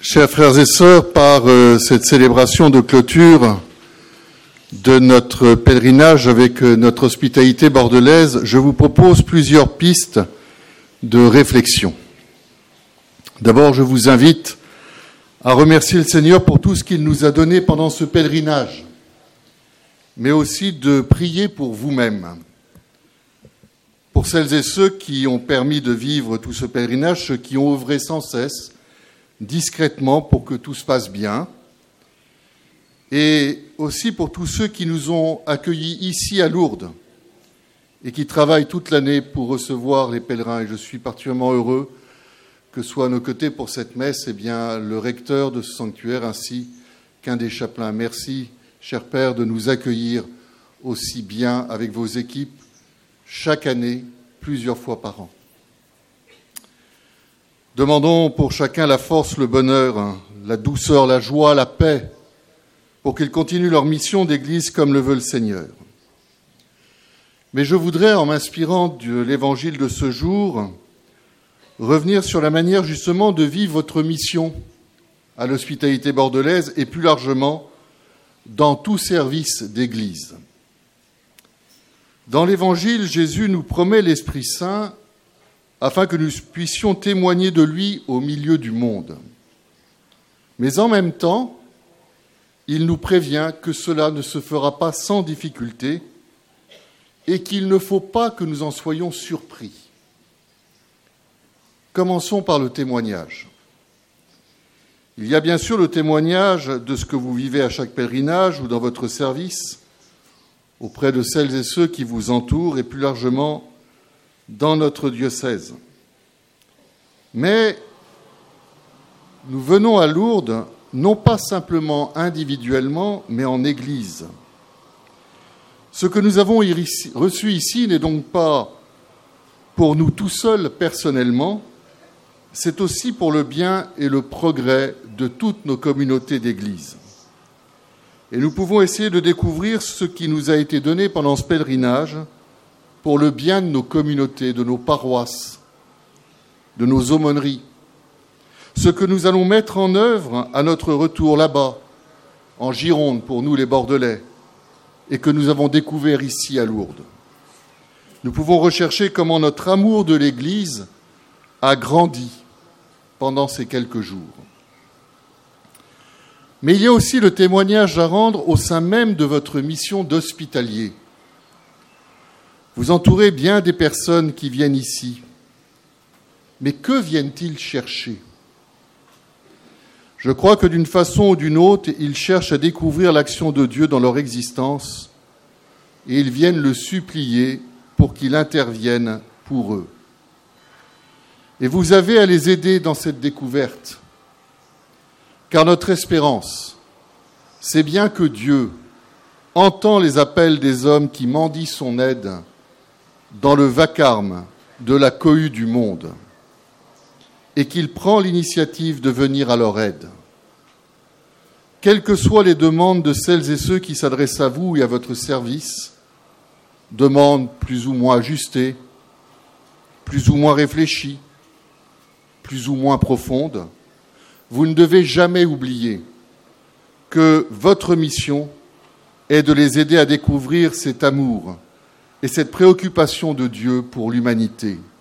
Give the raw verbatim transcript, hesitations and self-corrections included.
Chers frères et sœurs, par euh, cette célébration de clôture de notre pèlerinage avec euh, notre hospitalité bordelaise, je vous propose plusieurs pistes de réflexion. D'abord, je vous invite à remercier le Seigneur pour tout ce qu'il nous a donné pendant ce pèlerinage, mais aussi de prier pour vous-même, pour celles et ceux qui ont permis de vivre tout ce pèlerinage, ceux qui ont œuvré sans cesse, discrètement pour que tout se passe bien, et aussi pour tous ceux qui nous ont accueillis ici à Lourdes et qui travaillent toute l'année pour recevoir les pèlerins. Et je suis particulièrement heureux que soit à nos côtés pour cette messe eh bien, le recteur de ce sanctuaire ainsi qu'un des chapelains. Merci, cher Père, de nous accueillir aussi bien avec vos équipes chaque année, plusieurs fois par an. Demandons pour chacun la force, le bonheur, la douceur, la joie, la paix, pour qu'ils continuent leur mission d'Église comme le veut le Seigneur. Mais je voudrais, en m'inspirant de l'évangile de ce jour, revenir sur la manière justement de vivre votre mission à l'hospitalité bordelaise et plus largement dans tout service d'Église. Dans l'évangile, Jésus nous promet l'Esprit Saint afin que nous puissions témoigner de lui au milieu du monde. Mais en même temps, il nous prévient que cela ne se fera pas sans difficulté et qu'il ne faut pas que nous en soyons surpris. Commençons par le témoignage. Il y a bien sûr le témoignage de ce que vous vivez à chaque pèlerinage ou dans votre service, auprès de celles et ceux qui vous entourent et plus largement dans notre diocèse. Mais nous venons à Lourdes, non pas simplement individuellement, mais en Église. Ce que nous avons reçu ici n'est donc pas pour nous tout seuls personnellement, c'est aussi pour le bien et le progrès de toutes nos communautés d'Église. Et nous pouvons essayer de découvrir ce qui nous a été donné pendant ce pèlerinage pour le bien de nos communautés, de nos paroisses, de nos aumôneries. Ce que nous allons mettre en œuvre à notre retour là-bas, en Gironde, pour nous les Bordelais, et que nous avons découvert ici à Lourdes. Nous pouvons rechercher comment notre amour de l'Église a grandi pendant ces quelques jours. Mais il y a aussi le témoignage à rendre au sein même de votre mission d'hospitalier. Vous entourez bien des personnes qui viennent ici. Mais que viennent-ils chercher ? Je crois que d'une façon ou d'une autre, ils cherchent à découvrir l'action de Dieu dans leur existence et ils viennent le supplier pour qu'il intervienne pour eux. Et vous avez à les aider dans cette découverte, car notre espérance, c'est bien que Dieu entend les appels des hommes qui mendient son aide dans le vacarme de la cohue du monde, et qu'il prend l'initiative de venir à leur aide. Quelles que soient les demandes de celles et ceux qui s'adressent à vous et à votre service, demandes plus ou moins ajustées, plus ou moins réfléchies, plus ou moins profondes, vous ne devez jamais oublier que votre mission est de les aider à découvrir cet amour et cette préoccupation de Dieu pour l'humanité.